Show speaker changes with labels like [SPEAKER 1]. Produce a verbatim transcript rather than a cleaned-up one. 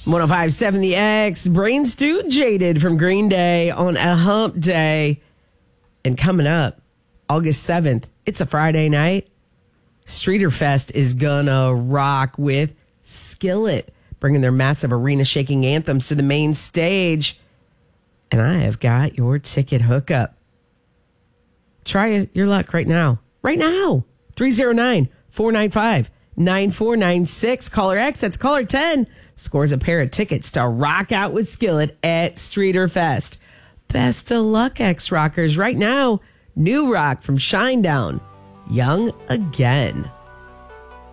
[SPEAKER 1] one oh five point seven The X, Brain Stew Jaded from Green Day on a hump day. And coming up, August seventh, it's a Friday night. Streeter Fest is gonna rock with Skillet, bringing their massive arena-shaking anthems to the main stage. And I have got your ticket hookup. Try your luck right now. Right now. three oh nine, four nine five, nine four nine six. Caller X, that's caller ten. Scores a pair of tickets to rock out with Skillet at Streeter Fest. Best of luck, X-Rockers. Right now, new rock from Shinedown. Young Again.